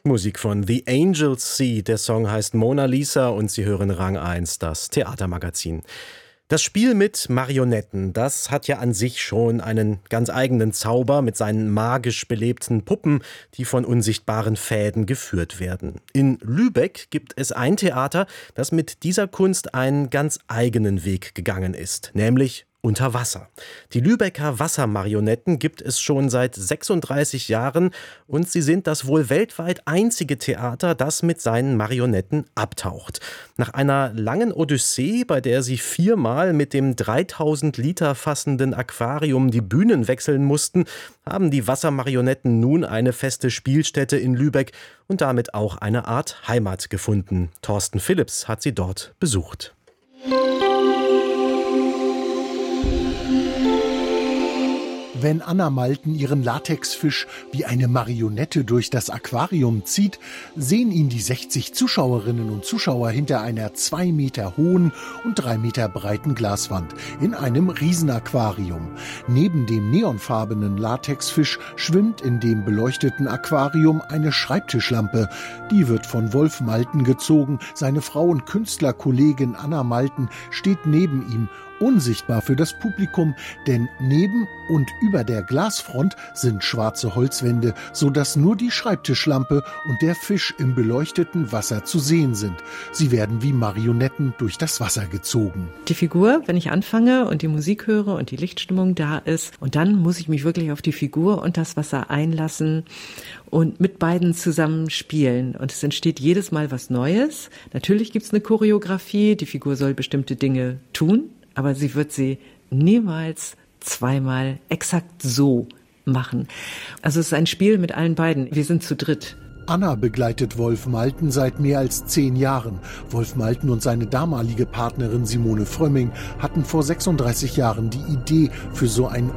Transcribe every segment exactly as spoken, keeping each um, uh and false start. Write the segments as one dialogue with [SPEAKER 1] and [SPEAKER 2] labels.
[SPEAKER 1] Musik von The Angels Sea. Der Song heißt Mona Lisa und Sie hören Rang eins, das Theatermagazin. Das Spiel mit Marionetten, das hat ja an sich schon einen ganz eigenen Zauber mit seinen magisch belebten Puppen, die von unsichtbaren Fäden geführt werden. In Lübeck gibt es ein Theater, das mit dieser Kunst einen ganz eigenen Weg gegangen ist, nämlich unter Wasser. Die Lübecker Wassermarionetten gibt es schon seit sechsunddreißig Jahren und sie sind das wohl weltweit einzige Theater, das mit seinen Marionetten abtaucht. Nach einer langen Odyssee, bei der sie viermal mit dem dreitausend Liter fassenden Aquarium die Bühnen wechseln mussten, haben die Wassermarionetten nun eine feste Spielstätte in Lübeck und damit auch eine Art Heimat gefunden. Thorsten Phillips hat sie dort besucht.
[SPEAKER 2] Wenn Anna Malten ihren Latexfisch wie eine Marionette durch das Aquarium zieht, sehen ihn die sechzig Zuschauerinnen und Zuschauer hinter einer zwei Meter hohen und drei Meter breiten Glaswand in einem Riesenaquarium. Neben dem neonfarbenen Latexfisch schwimmt in dem beleuchteten Aquarium eine Schreibtischlampe. Die wird von Wolf Malten gezogen. Seine Frau und Künstlerkollegin Anna Malten steht neben ihm, unsichtbar für das Publikum, denn neben und über der Glasfront sind schwarze Holzwände, sodass nur die Schreibtischlampe und der Fisch im beleuchteten Wasser zu sehen sind. Sie werden wie Marionetten durch das Wasser gezogen.
[SPEAKER 3] Die Figur, wenn ich anfange und die Musik höre und die Lichtstimmung da ist, und dann muss ich mich wirklich auf die Figur und das Wasser einlassen und mit beiden zusammen spielen. Und es entsteht jedes Mal was Neues. Natürlich gibt es eine Choreografie, die Figur soll bestimmte Dinge tun, aber sie wird sie niemals zweimal exakt so machen. Also es ist ein Spiel mit allen beiden. Wir sind zu dritt.
[SPEAKER 2] Anna begleitet Wolf Malten seit mehr als zehn Jahren. Wolf Malten und seine damalige Partnerin Simone Frömming hatten vor sechsunddreißig Jahren die Idee für so ein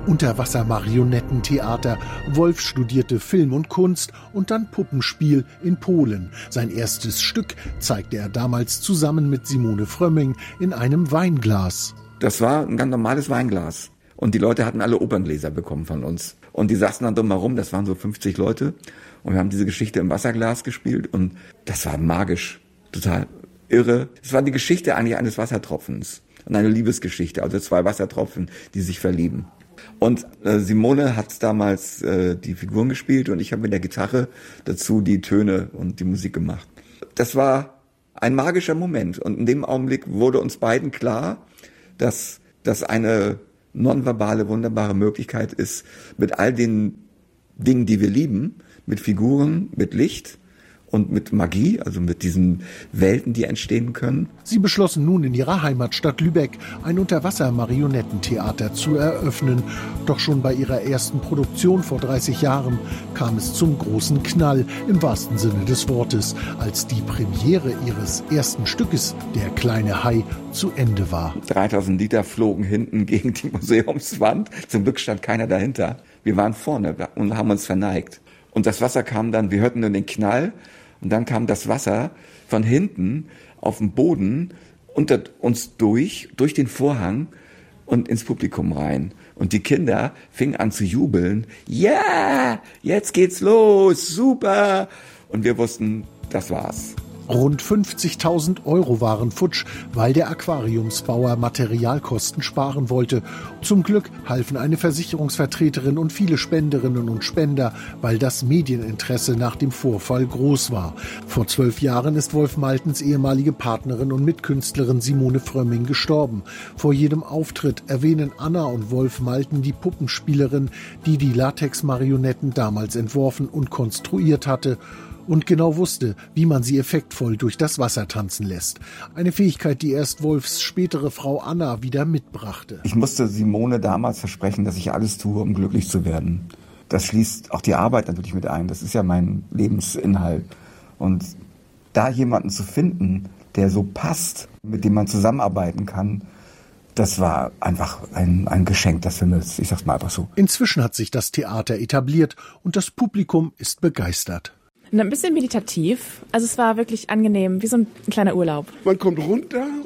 [SPEAKER 2] Unterwasser-Marionettentheater. Wolf studierte Film und Kunst und dann Puppenspiel in Polen. Sein erstes Stück zeigte er damals zusammen mit Simone Frömming in einem Weinglas.
[SPEAKER 4] Das war ein ganz normales Weinglas. Und die Leute hatten alle Operngläser bekommen von uns. Und die saßen dann drumherum, das waren so fünfzig Leute. Und wir haben diese Geschichte im Wasserglas gespielt. Und das war magisch, total irre. Es war die Geschichte eigentlich eines Wassertropfens. Und eine Liebesgeschichte, also zwei Wassertropfen, die sich verlieben. Und äh, Simone hat damals äh, die Figuren gespielt und ich habe mit der Gitarre dazu die Töne und die Musik gemacht. Das war ein magischer Moment. Und in dem Augenblick wurde uns beiden klar, dass das eine nonverbale, wunderbare Möglichkeit ist, mit all den Dingen, die wir lieben, mit Figuren, mit Licht und mit Magie, also mit diesen Welten, die entstehen können.
[SPEAKER 2] Sie beschlossen nun in ihrer Heimatstadt Lübeck ein Unterwasser-Marionettentheater zu eröffnen. Doch schon bei ihrer ersten Produktion vor dreißig Jahren kam es zum großen Knall, im wahrsten Sinne des Wortes, als die Premiere ihres ersten Stückes, Der kleine Hai, zu Ende war.
[SPEAKER 4] dreitausend Liter flogen hinten gegen die Museumswand. Zum Glück stand keiner dahinter. Wir waren vorne und haben uns verneigt. Und das Wasser kam dann, wir hörten nur den Knall, und dann kam das Wasser von hinten auf den Boden unter uns durch, durch den Vorhang und ins Publikum rein. Und die Kinder fingen an zu jubeln. Ja, yeah, jetzt geht's los, super. Und wir wussten, das war's.
[SPEAKER 2] Rund fünfzigtausend Euro waren futsch, weil der Aquariumsbauer Materialkosten sparen wollte. Zum Glück halfen eine Versicherungsvertreterin und viele Spenderinnen und Spender, weil das Medieninteresse nach dem Vorfall groß war. Vor zwölf Jahren ist Wolf Maltens ehemalige Partnerin und Mitkünstlerin Simone Frömming gestorben. Vor jedem Auftritt erwähnen Anna und Wolf Malten die Puppenspielerin, die die Latex-Marionetten damals entworfen und konstruiert hatte und genau wusste, wie man sie effektvoll durch das Wasser tanzen lässt. Eine Fähigkeit, die erst Wolfs spätere Frau Anna wieder mitbrachte.
[SPEAKER 4] Ich musste Simone damals versprechen, dass ich alles tue, um glücklich zu werden. Das schließt auch die Arbeit natürlich mit ein. Das ist ja mein Lebensinhalt. Und da jemanden zu finden, der so passt, mit dem man zusammenarbeiten kann, das war einfach ein, ein Geschenk des Himmels. Ich sag's mal einfach so.
[SPEAKER 2] Inzwischen hat sich das Theater etabliert und das Publikum ist begeistert.
[SPEAKER 5] Ein bisschen meditativ. Also es war wirklich angenehm, wie so ein kleiner Urlaub.
[SPEAKER 6] Man kommt runter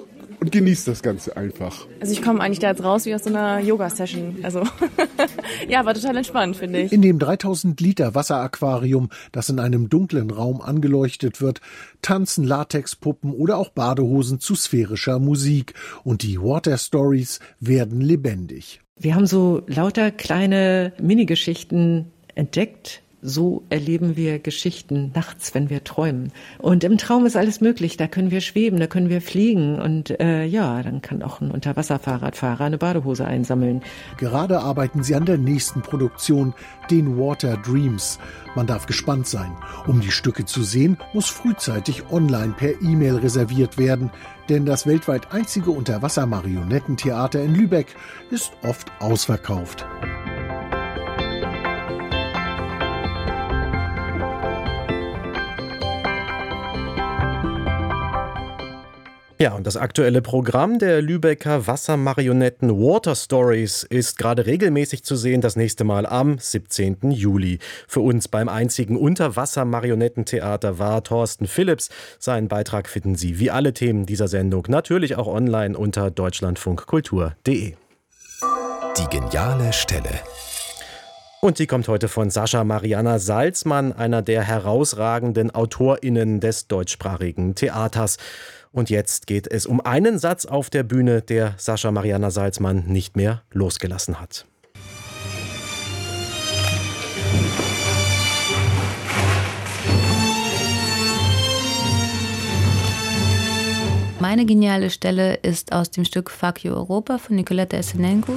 [SPEAKER 5] und genießt das Ganze einfach.
[SPEAKER 6] Also ich komme eigentlich da jetzt raus wie aus so einer Yoga-Session. Also ja, war total entspannt, finde ich.
[SPEAKER 2] In dem dreitausend Liter Wasseraquarium, das in einem dunklen Raum angeleuchtet wird, tanzen Latexpuppen oder auch Badehosen zu sphärischer Musik. Und die Water Stories werden lebendig.
[SPEAKER 3] Wir haben so lauter kleine Minigeschichten entdeckt. So erleben wir Geschichten nachts, wenn wir träumen. Und im Traum ist alles möglich. Da können wir schweben, da können wir fliegen. Und äh, ja, dann kann auch ein Unterwasserfahrradfahrer eine Badehose einsammeln.
[SPEAKER 2] Gerade arbeiten sie an der nächsten Produktion, den Water Dreams. Man darf gespannt sein. Um die Stücke zu sehen, muss frühzeitig online per E-Mail reserviert werden. Denn das weltweit einzige Unterwasser-Marionettentheater in Lübeck ist oft ausverkauft.
[SPEAKER 1] Ja, und das aktuelle Programm der Lübecker Wassermarionetten Water Stories ist gerade regelmäßig zu sehen, das nächste Mal am siebzehnten Juli. Für uns beim einzigen Unterwasser-Marionettentheater war Thorsten Phillips. Seinen Beitrag finden Sie wie alle Themen dieser Sendung natürlich auch online unter deutschlandfunkkultur punkt de.
[SPEAKER 7] Die geniale Stelle.
[SPEAKER 1] Und die kommt heute von Sascha Mariana Salzmann, einer der herausragenden AutorInnen des deutschsprachigen Theaters. Und jetzt geht es um einen Satz auf der Bühne, der Sascha Mariana Salzmann nicht mehr losgelassen hat.
[SPEAKER 8] Meine geniale Stelle ist aus dem Stück Fuck You Europa von Nicoletta Essenenko.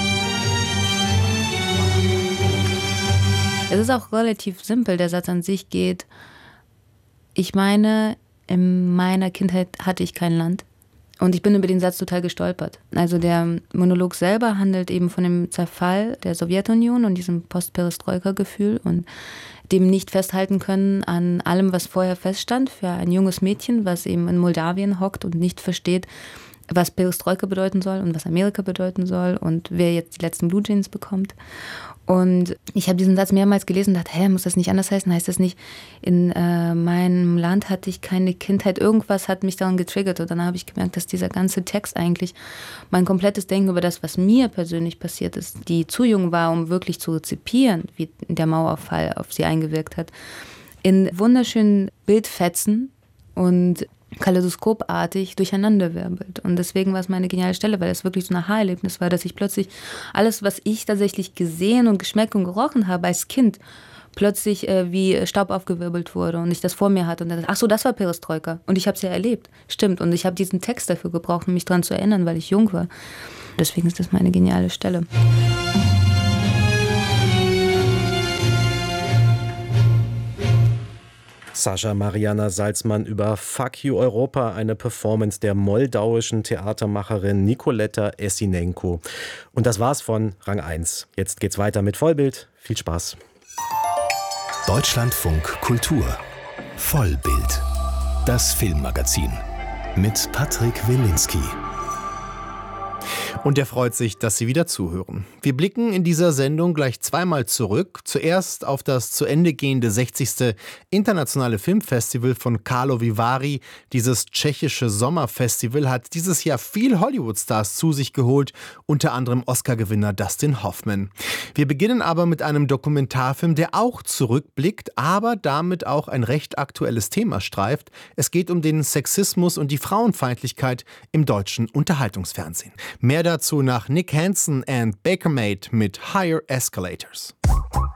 [SPEAKER 8] Es ist auch relativ simpel. Der Satz an sich geht: Ich meine, in meiner Kindheit hatte ich kein Land. Und ich bin über den Satz total gestolpert. Also der Monolog selber handelt eben von dem Zerfall der Sowjetunion und diesem Post-Perestroika-Gefühl und dem nicht festhalten können an allem, was vorher feststand für ein junges Mädchen, was eben in Moldawien hockt und nicht versteht, was Perestroika bedeuten soll und was Amerika bedeuten soll und wer jetzt die letzten Blue Jeans bekommt. Und ich habe diesen Satz mehrmals gelesen und dachte, hä, muss das nicht anders heißen? Heißt das nicht, in äh, meinem Land hatte ich keine Kindheit? Irgendwas hat mich daran getriggert. Und dann habe ich gemerkt, dass dieser ganze Text eigentlich mein komplettes Denken über das, was mir persönlich passiert ist, die zu jung war, um wirklich zu rezipieren, wie der Mauerfall auf sie eingewirkt hat, in wunderschönen Bildfetzen und kaleidoskopartig durcheinanderwirbelt. Und deswegen war es meine geniale Stelle, weil es wirklich so ein Aha-Erlebnis war, dass ich plötzlich alles, was ich tatsächlich gesehen und geschmeckt und gerochen habe als Kind, plötzlich äh, wie Staub aufgewirbelt wurde und ich das vor mir hatte. Und dann dachte, ach so, das war Perestroika. Und ich habe es ja erlebt. Stimmt. Und ich habe diesen Text dafür gebraucht, um mich daran zu erinnern, weil ich jung war. Deswegen ist das meine geniale Stelle.
[SPEAKER 1] Sascha Mariana Salzmann über Fuck You Europa, eine Performance der moldauischen Theatermacherin Nicoletta Essenenko. Und das war's von Rang eins. Jetzt geht's weiter mit Vollbild. Viel Spaß.
[SPEAKER 7] Deutschlandfunk Kultur. Vollbild. Das Filmmagazin. Mit Patrick Wilinski.
[SPEAKER 9] Und er freut sich, dass Sie wieder zuhören. Wir blicken in dieser Sendung gleich zweimal zurück. Zuerst auf das zu Ende gehende sechzigste Internationale Filmfestival von Karlovy Vary. Dieses tschechische Sommerfestival hat dieses Jahr viel Hollywood-Stars zu sich geholt, unter anderem Oscar-Gewinner Dustin Hoffman. Wir beginnen aber mit einem Dokumentarfilm, der auch zurückblickt, aber damit auch ein recht aktuelles Thema streift. Es geht um den Sexismus und die Frauenfeindlichkeit im deutschen Unterhaltungsfernsehen. Mehr dazu nach Nick Hansen and Bakermate mit Higher Escalators.